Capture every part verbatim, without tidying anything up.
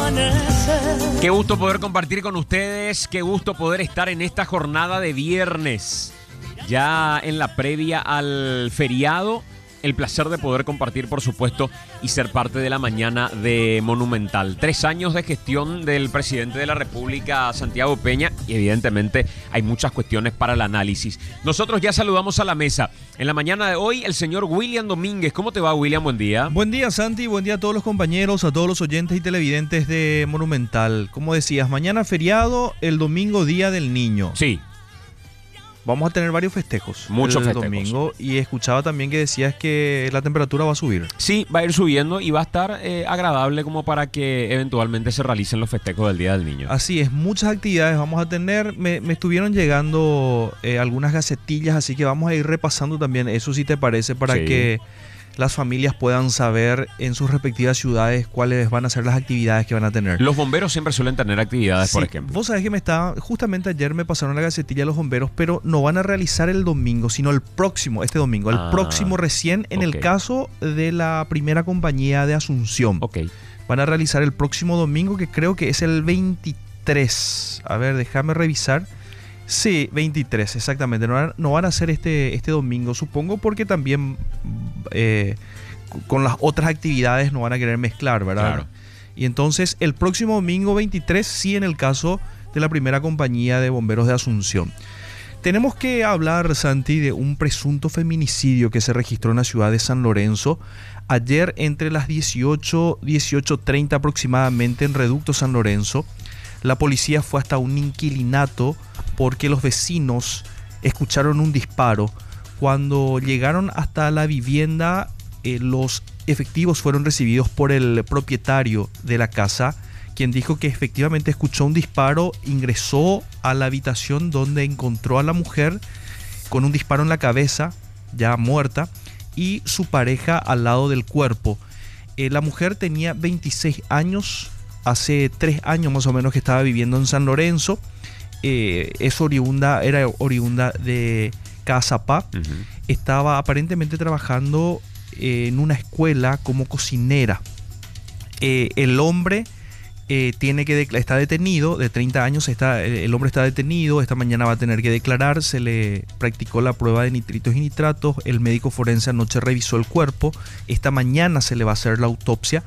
Qué gusto poder compartir con ustedes, qué gusto poder estar en esta jornada de viernes, ya en la previa al feriado. El placer de poder compartir, por supuesto, y ser parte de la mañana de Monumental. Tres años de gestión del presidente de la República, Santiago Peña, y evidentemente hay muchas cuestiones para el análisis. Nosotros ya saludamos a la mesa. En la mañana de hoy, el señor William Domínguez. ¿Cómo te va, William? Buen día. Buen día, Santi. Buen día a todos los compañeros, a todos los oyentes y televidentes de Monumental. Como decías, mañana feriado, el domingo Día del Niño. Sí. Vamos a tener varios festejos. Muchos el festejos. domingo. Y escuchaba también que decías que la temperatura va a subir. Sí, va a ir subiendo y va a estar eh, agradable como para que eventualmente se realicen los festejos del Día del Niño. Así es, muchas actividades vamos a tener. Me, me estuvieron llegando eh, algunas gacetillas, así que vamos a ir repasando también eso, si te parece, para Sí. que las familias puedan saber en sus respectivas ciudades cuáles van a ser las actividades que van a tener. Los bomberos siempre suelen tener actividades, Sí, por ejemplo. vos sabés que me estaba, justamente ayer me pasaron la gacetilla de los bomberos, pero no van a realizar el domingo, sino el próximo, este domingo, el Ah, próximo recién, en ok. el caso de la primera compañía de Asunción. Ok. Van a realizar el próximo domingo, que creo que es el veintitrés. A ver, déjame revisar. Sí, veintitrés, exactamente. No van, no van a hacer este, este domingo, supongo, porque también eh, con las otras actividades no van a querer mezclar, ¿verdad? Claro. Y entonces el próximo domingo veintitrés, sí, en el caso de la primera compañía de bomberos de Asunción. Tenemos que hablar, Santi, de un presunto feminicidio que se registró en la ciudad de San Lorenzo. Ayer, entre las dieciocho, dieciocho treinta aproximadamente, en Reducto San Lorenzo, la policía fue hasta un inquilinato porque los vecinos escucharon un disparo. Cuando llegaron hasta la vivienda, eh, los efectivos fueron recibidos por el propietario de la casa, quien dijo que efectivamente escuchó un disparo, ingresó a la habitación donde encontró a la mujer con un disparo en la cabeza, ya muerta, y su pareja al lado del cuerpo. Eh, la mujer tenía veintiséis años, hace tres años más o menos que estaba viviendo en San Lorenzo. Eh, es oriunda, era oriunda de Cazapá. Uh-huh. Estaba aparentemente trabajando eh, en una escuela como cocinera. Eh, el hombre eh, tiene que decla- está detenido, de treinta años, está, eh, el hombre está detenido, esta mañana va a tener que declarar, se le practicó la prueba de nitritos y nitratos, el médico forense anoche revisó el cuerpo, esta mañana se le va a hacer la autopsia.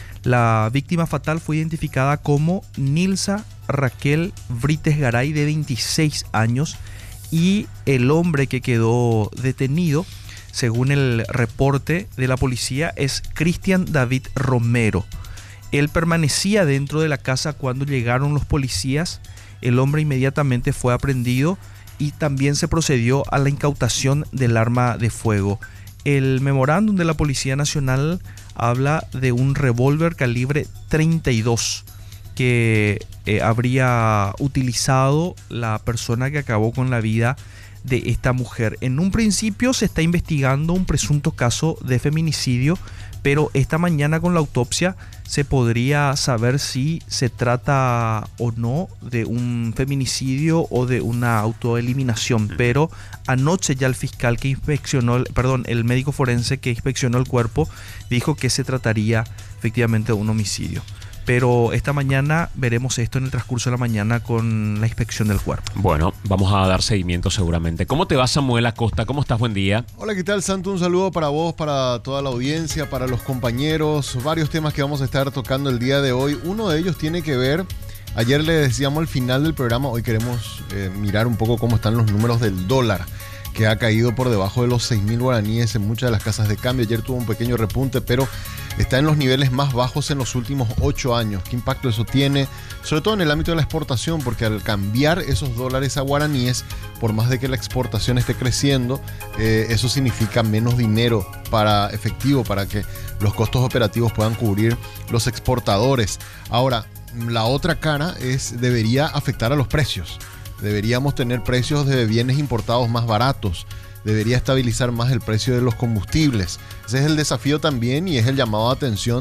La víctima fatal fue identificada como Nilsa Raquel Brites Garay, de veintiséis años, y el hombre que quedó detenido, según el reporte de la policía, es Cristian David Romero. Él permanecía dentro de la casa cuando llegaron los policías. El hombre inmediatamente fue aprehendido y también se procedió a la incautación del arma de fuego. El memorándum de la Policía Nacional habla de un revólver calibre treinta y dos que eh, habría utilizado la persona que acabó con la vida de esta mujer. En un principio se está investigando un presunto caso de feminicidio, pero esta mañana con la autopsia se podría saber si se trata o no de un feminicidio o de una autoeliminación. Pero anoche ya el fiscal que inspeccionó, perdón, el médico forense que inspeccionó el cuerpo dijo que se trataría efectivamente de un homicidio. Pero esta mañana veremos esto en el transcurso de la mañana con la inspección del cuerpo. Bueno, vamos a dar seguimiento seguramente. ¿Cómo te va, Samuel Acosta? ¿Cómo estás? Buen día. Hola, ¿qué tal, Santo? Un saludo para vos, para toda la audiencia, para los compañeros. Varios temas que vamos a estar tocando el día de hoy. Uno de ellos tiene que ver, ayer le decíamos al final del programa, hoy queremos eh, mirar un poco cómo están los números del dólar, que ha caído por debajo de los seis mil guaraníes en muchas de las casas de cambio. Ayer tuvo un pequeño repunte, pero está en los niveles más bajos en los últimos ocho años. ¿Qué impacto eso tiene? Sobre todo en el ámbito de la exportación, porque al cambiar esos dólares a guaraníes, por más de que la exportación esté creciendo, eh, eso significa menos dinero para efectivo, para que los costos operativos puedan cubrir los exportadores. Ahora, la otra cara es, debería afectar a los precios. Deberíamos tener precios de bienes importados más baratos. Debería estabilizar más el precio de los combustibles. Ese es el desafío también y es el llamado de atención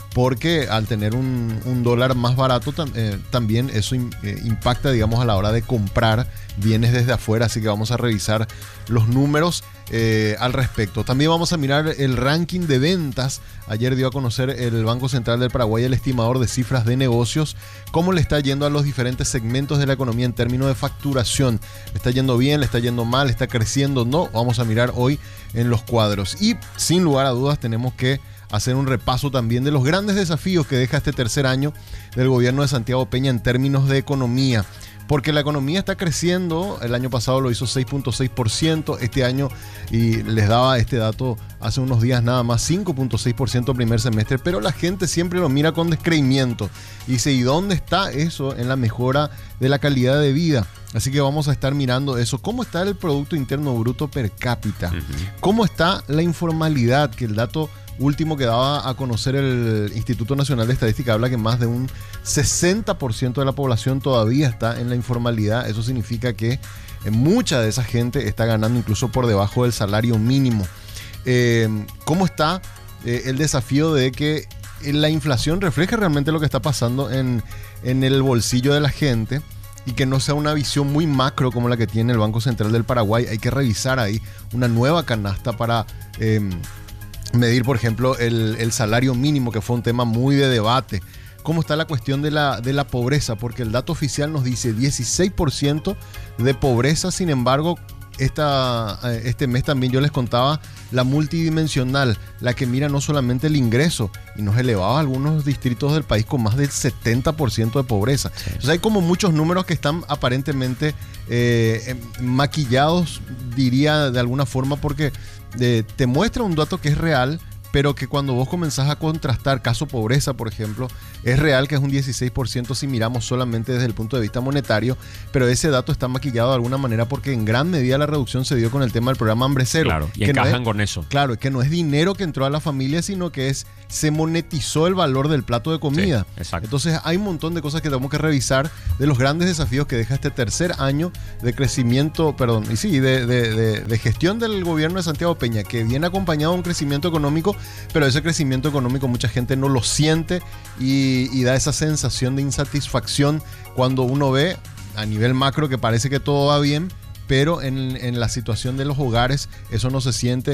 porque al tener un, un dólar más barato tam, eh, también eso in, eh, impacta, digamos, a la hora de comprar bienes desde afuera, así que vamos a revisar los números eh, al respecto. También vamos a mirar el ranking de ventas. Ayer dio a conocer el Banco Central del Paraguay el estimador de cifras de negocios, cómo le está yendo a los diferentes segmentos de la economía en términos de facturación. ¿Le está yendo bien? ¿Le está yendo mal? ¿Le está creciendo? No, vamos a mirar hoy en los cuadros. Y sin lugar a dudas tenemos que hacer un repaso también de los grandes desafíos que deja este tercer año del gobierno de Santiago Peña en términos de economía. Porque la economía está creciendo, el año pasado lo hizo seis punto seis por ciento, este año, y les daba este dato hace unos días nada más, cinco punto seis por ciento primer semestre, pero la gente siempre lo mira con descreimiento y dice, ¿y dónde está eso en la mejora de la calidad de vida? Así que vamos a estar mirando eso. ¿Cómo está el Producto Interno Bruto per cápita? Uh-huh. ¿Cómo está la informalidad? Que el dato último que daba a conocer el Instituto Nacional de Estadística habla que más de un sesenta por ciento de la población todavía está en la informalidad. Eso significa que mucha de esa gente está ganando incluso por debajo del salario mínimo. Eh, ¿Cómo está eh, el desafío de que la inflación refleje realmente lo que está pasando en, en el bolsillo de la gente? Y que no sea una visión muy macro como la que tiene el Banco Central del Paraguay. Hay que revisar ahí una nueva canasta para eh, medir, por ejemplo, el, el salario mínimo, que fue un tema muy de debate. ¿Cómo está la cuestión de la, de la pobreza? Porque el dato oficial nos dice dieciséis por ciento de pobreza. Sin embargo, esta, este mes también yo les contaba la multidimensional, la que mira no solamente el ingreso, y nos elevaba a algunos distritos del país con más del setenta por ciento de pobreza. Sí. Entonces hay como muchos números que están aparentemente eh, maquillados, diría de alguna forma, porque eh, te muestra un dato que es real, pero que cuando vos comenzás a contrastar caso pobreza, por ejemplo, es real que es un dieciséis por ciento si miramos solamente desde el punto de vista monetario, pero ese dato está maquillado de alguna manera porque en gran medida la reducción se dio con el tema del programa Hambre Cero. Claro, y encajan no es, con eso. Claro, que no es dinero que entró a la familia, sino que es se monetizó el valor del plato de comida. Sí, exacto. Entonces hay un montón de cosas que tenemos que revisar de los grandes desafíos que deja este tercer año de crecimiento, perdón, y sí, de, de, de, de gestión del gobierno de Santiago Peña, que viene acompañado de un crecimiento económico, pero ese crecimiento económico mucha gente no lo siente y, y da esa sensación de insatisfacción cuando uno ve a nivel macro que parece que todo va bien, pero en, en la situación de los hogares eso no se siente.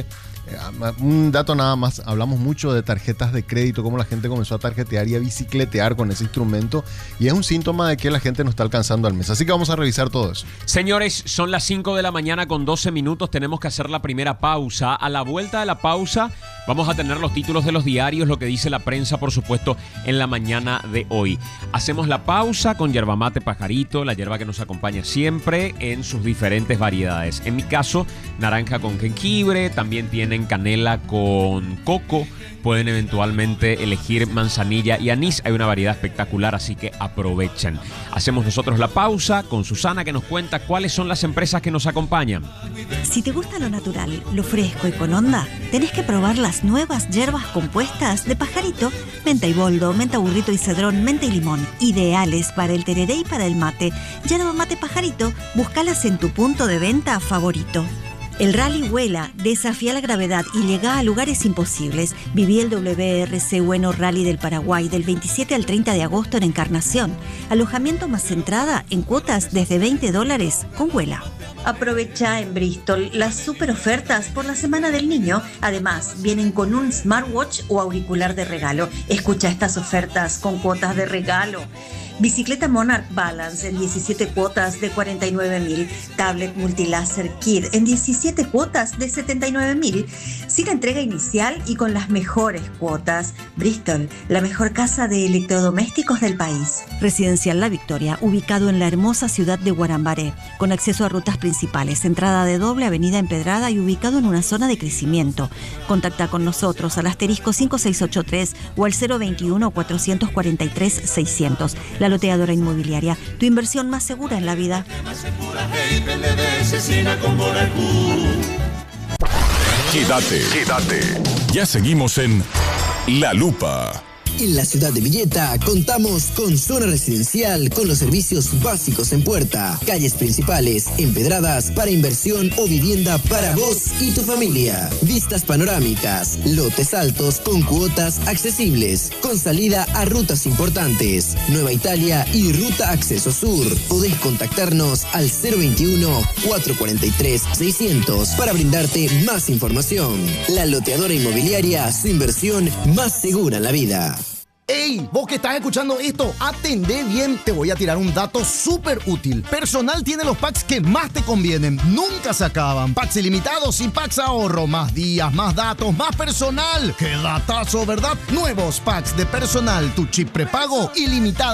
Un dato nada más, hablamos mucho de tarjetas de crédito, cómo la gente comenzó a tarjetear y a bicicletear con ese instrumento, y es un síntoma de que la gente no está alcanzando al mes. Así que vamos a revisar todo eso. Señores, son las cinco de la mañana con doce minutos, tenemos que hacer la primera pausa. A la vuelta de la pausa vamos a tener los títulos de los diarios, lo que dice la prensa, por supuesto, en la mañana de hoy. Hacemos la pausa con yerba mate pajarito, la yerba que nos acompaña siempre en sus diferentes variedades. En mi caso, naranja con jengibre, también tiene canela con coco, pueden eventualmente elegir manzanilla y anís, hay una variedad espectacular, así que aprovechen. Hacemos nosotros la pausa con Susana, que nos cuenta cuáles son las empresas que nos acompañan. Si te gusta lo natural, lo fresco y con onda, tenés que probar las nuevas hierbas compuestas de Pajarito, menta y boldo, menta burrito y cedrón, menta y limón, ideales para el tereré y para el mate. Yerba mate Pajarito, búscalas en tu punto de venta favorito. El Rally Vuela, desafía la gravedad y llega a lugares imposibles. Viví el W R C Bueno Rally del Paraguay del veintisiete al treinta de agosto en Encarnación. Alojamiento más entrada en cuotas desde veinte dólares con Vuela. Aprovecha en Bristol las super ofertas por la Semana del Niño. Además, vienen con un smartwatch o auricular de regalo. Escucha estas ofertas con cuotas de regalo. Bicicleta Monarch Balance en diecisiete cuotas de cuarenta y nueve mil. Tablet Multilaser Kid en diecisiete cuotas de setenta y nueve mil. Sin entrega inicial y con las mejores cuotas. Bristol, la mejor casa de electrodomésticos del país. Residencial La Victoria, ubicado en la hermosa ciudad de Guarambaré, con acceso a rutas principales, entrada de doble, avenida empedrada y ubicado en una zona de crecimiento. Contacta con nosotros al asterisco cinco seis ocho tres o al cero veintiuno, cuatrocientos cuarenta y tres, seiscientos. La Loteadora Inmobiliaria, tu inversión más segura en la vida. Quédate, quédate. Ya seguimos en La Lupa. En la ciudad de Villeta contamos con zona residencial con los servicios básicos en puerta, calles principales, empedradas para inversión o vivienda para vos y tu familia. Vistas panorámicas, lotes altos con cuotas accesibles, con salida a rutas importantes, Nueva Italia y Ruta Acceso Sur. Podés contactarnos al cero veintiuno, cuatrocientos cuarenta y tres, seiscientos para brindarte más información. La Loteadora Inmobiliaria, su inversión más segura en la vida. ¡Ey! Vos que estás escuchando esto, atendé bien, te voy a tirar un dato súper útil. Personal tiene los packs que más te convienen, nunca se acaban. Packs ilimitados y packs ahorro, más días, más datos, más personal. ¡Qué datazo!, ¿verdad? Nuevos packs de Personal, tu chip prepago ilimitada.